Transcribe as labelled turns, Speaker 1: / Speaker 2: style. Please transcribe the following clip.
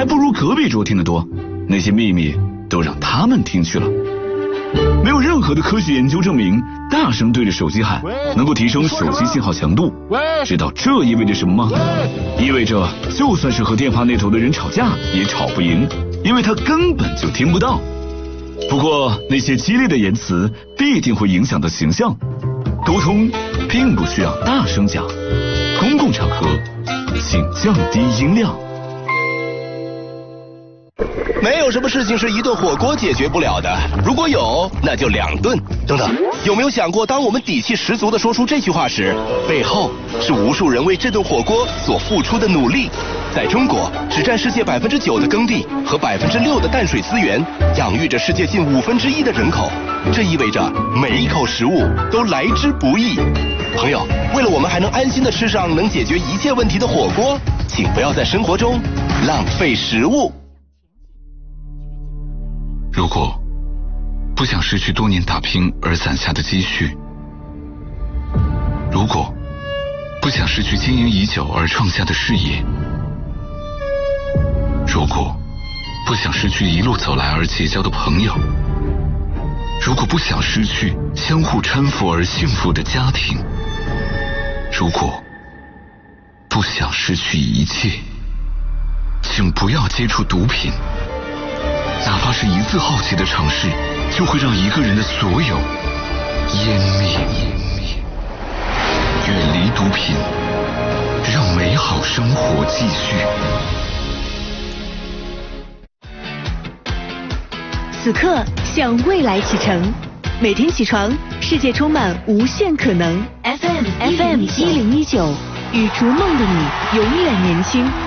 Speaker 1: 还不如隔壁桌听得多，那些秘密都让他们听去了。没有任何的科学研究证明，大声对着手机喊能够提升手机信号强度。知道这意味着什么吗？意味着就算是和电话那头的人吵架也吵不赢，因为他根本就听不到。不过那些激烈的言辞必定会影响到形象，沟通并不需要大声讲，公共场合请降低音量。
Speaker 2: 没有什么事情是一顿火锅解决不了的，如果有，那就2顿。等等，有没有想过，当我们底气十足地说出这句话时，背后是无数人为这顿火锅所付出的努力？在中国，只占世界9%的耕地和6%的淡水资源，养育着世界近1/5的人口。这意味着每一口食物都来之不易。朋友，为了我们还能安心地吃上能解决一切问题的火锅，请不要在生活中浪费食物。
Speaker 3: 如果不想失去多年打拼而攒下的积蓄，如果不想失去经营已久而创下的事业，如果不想失去一路走来而结交的朋友，如果不想失去相互搀扶而幸福的家庭，如果不想失去一切，请不要接触毒品。哪怕是一次好奇的尝试，就会让一个人的所有湮灭。远离毒品，让美好生活继续。
Speaker 4: 此刻向未来启程，每天起床，世界充满无限可能。FM 1019，与逐梦的你永远年轻。